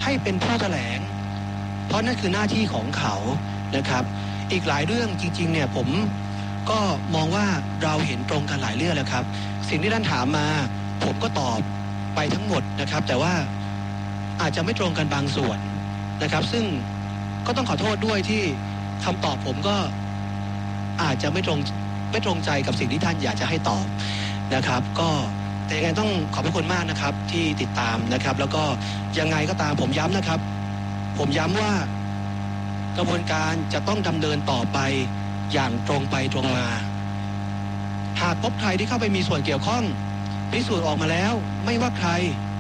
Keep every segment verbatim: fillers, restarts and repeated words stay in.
ให้เป็นผู้แถลงเพราะนั่นคือหน้าที่ของเขานะครับอีกหลายเรื่องจริงๆเนี่ยผมก็มองว่าเราเห็นตรงกันหลายเรื่องแล้วครับสิ่งที่ท่านถามมาผมก็ตอบไปทั้งหมดนะครับแต่ว่าอาจจะไม่ตรงกันบางส่วนนะครับซึ่งก็ต้องขอโทษด้วยที่คำตอบผมก็อาจจะไม่ตรงไม่ตรงใจกับสิ่งที่ท่านอยากจะให้ตอบนะครับก็แต่ยังไงต้องขอบพระคุณมากนะครับที่ติดตามนะครับแล้วก็ยังไงก็ตามผมย้ำนะครับผมย้ำว่ากระบวนการจะต้องดำเนินต่อไปอย่างตรงไปตรงมาหากพบใครที่เข้าไปมีส่วนเกี่ยวข้องพิสูจน์ออกมาแล้วไม่ว่าใคร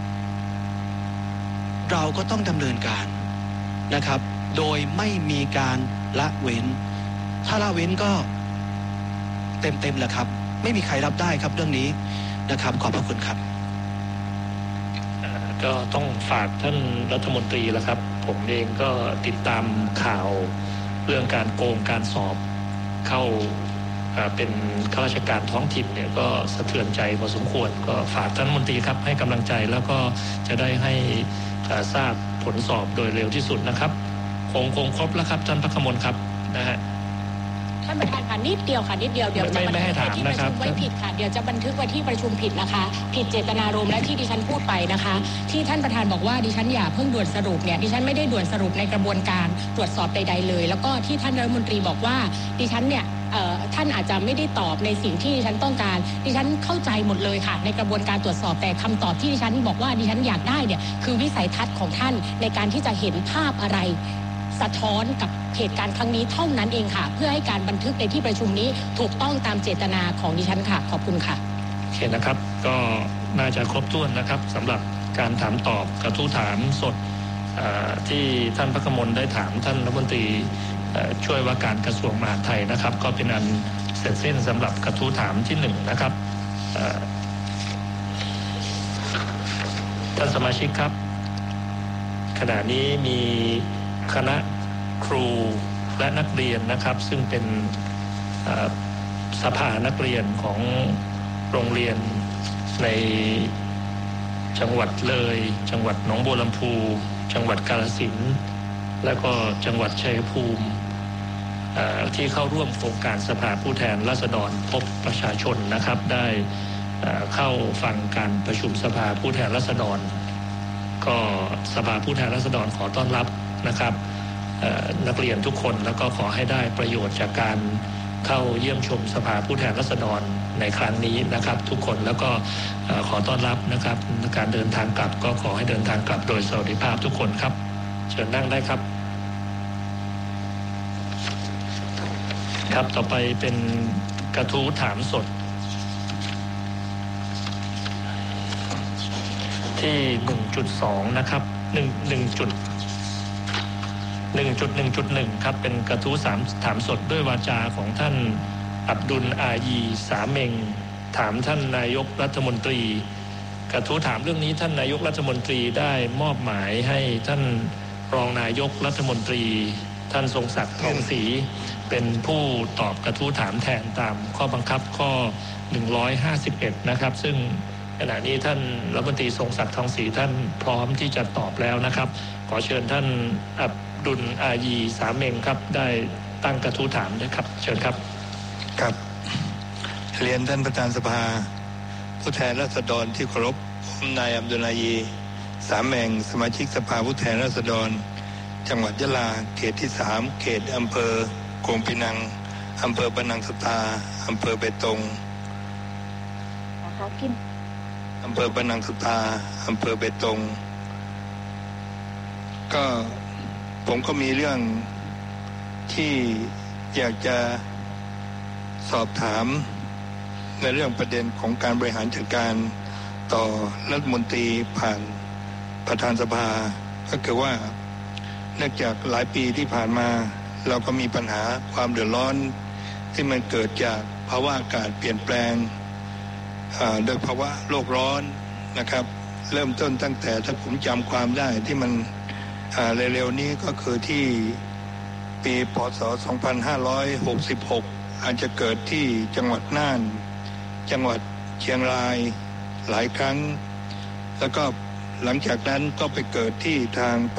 เราก็ต้องดำเนินการนะครับโดยไม่มีการละเว้นถ้าละเว้นก็เต็มๆแหละครับไม่มีใครรับได้ครับเรื่องนี้นะครับขอบพระคุณครับก็ต้องฝากท่านรัฐมนตรีแล้วครับผมเองก็ติดตามข่าวเรื่องการโกงการสอบเข้าเป็นข้าราชการท้องถิ่นเนี่ยก็สะเทือนใจพอสมควรก็ฝากท่านรัฐมนตรีครับให้กำลังใจแล้วก็จะได้ให้ทราบผลสอบโดยเร็วที่สุดนะครับคงคงครบแล้วครับท่านพระกมลครับนะฮะท่านประธานค่ะนิดเดียวค่ะนิดเดียวเดี๋ยวจะบันทึกไว้ที่ประชุมไว้ผิดค่ะเดี๋ยวจะบันทึกไว้ที่ประชุมผิดนะคะผิดเจตนารมณ์และที่ดิฉันพูดไปนะคะที่ท่านประธานบอกว่าดิฉันอย่าเพิ่งด่วนสรุปเนี่ยดิฉันไม่ได้ด่วนสรุปในกระบวนการตรวจสอบใดๆเลยแล้วก็ที่ท่านรัฐมนตรีบอกว่าดิฉันเนี่ยท่านอาจจะไม่ได้ตอบในสิ่งที่ดิฉันต้องการดิฉันเข้าใจหมดเลยค่ะในกระบวนการตรวจสอบแต่คำตอบที่ดิฉันบอกว่าดิฉันอยากได้เนี่ยคือวิสัยทัศน์ของท่านในการที่จะเห็นภาพอะไรสะท้อนกับเหตุการณ์ครั้งนี้เท่านั้นเองค่ะเพื่อให้การบันทึกในที่ประชุมนี้ถูกต้องตามเจตนาของดิฉันค่ะขอบคุณค่ะโอเคนะครับก็น่าจะครบถ้วนนะครับสำหรับการถามตอบกระทู้ถามสดที่ท่านพระกมลได้ถามท่านรัฐมนตรีช่วยว่าการกระทรวงมหาดไทยนะครับก็เป็นอันเสร็จสิ้นสำหรับกระทู้ถามที่หนึ่งนะครับท่านสมาชิกครับขณะนี้มีคณะครูและนักเรียนนะครับซึ่งเป็นสภานักเรียนของโรงเรียนในจังหวัดเลยจังหวัดหนองบัวลำพูจังหวัดกาฬสินธุ์และก็จังหวัดชัยภูมิที่เข้าร่วมโครงการสภาผู้แทนราษฎรพบประชาชนนะครับได้เข้าฟังการประชุมสภาผู้แทนราษฎรก็สภาผู้แทนราษฎรขอต้อนรับนะครับนักเรียนทุกคนแล้วก็ขอให้ได้ประโยชน์จากการเข้าเยี่ยมชมสภาผู้แทนราษฎรในครั้งนี้นะครับทุกคนแล้วก็ขอต้อนรับนะครับการเดินทางกลับก็ขอให้เดินทางกลับโดยสวัสดิภาพทุกคนครับเชิญนั่งได้ครับครับต่อไปเป็นกระทู้ถามสดที่ หนึ่งจุดสอง นะครับ1 1 1.1.1 ครับเป็นกระทู้ถามสดด้วยวาจาของท่านอับดุลอายีสาเมงถามท่านนายกรัฐมนตรีกระทู้ถามเรื่องนี้ท่านนายกรัฐมนตรีได้มอบหมายให้ท่านรองนายกรัฐมนตรีท่านทรงศักดิ์ทองศรีเป็นผู้ตอบกระทู้ถามแทนตามข้อบังคับข้อหนึ่งร้อยห้าสิบเอ็ดนะครับซึ่งขณะนี้ท่านรัฐมนตรีทรงศักดิ์ทองศรีท่านพร้อมที่จะตอบแล้วนะครับขอเชิญท่านอับดุลอายีสาเมงครับได้ตั้งกระทู้ถามด้วยครับเชิญครับครับเรียนท่านประธานสภาผู้แทนราษฎรที่เคารพผมนายอับดุลอายีสาเมงสมาชิกสภาผู้แทนราษฎรจังหวัดยะลาเขตที่สามเขตอำเภอโกงปินังอำเภอปะนังสตาอำเภอเบตงอำเภอปะนังสตาอำเภอเบตงก็ผมก็มีเรื่องที่อยากจะสอบถามในเรื่องประเด็นของการบริหารจัดการต่อรัฐมนตรีผ่านประธานสภาก็คือว่าเนื่องจากหลายปีที่ผ่านมาเราก็มีปัญหาความเดือดร้อนที่มันเกิดจากภาวะอากาศเปลี่ยนแปลงโดยภาวะโลกร้อนนะครับเริ่มต้นตั้งแต่ถ้าผมจำความได้ที่มันเร็วๆนี้ก็คือที่ปีพ.ศ. สองพันห้าร้อยหกสิบหกอาจจะเกิดที่จังหวัดน่านจังหวัดเชียงรายหลายครั้งแล้วก็หลังจากนั้นก็ไปเกิดที่ทาง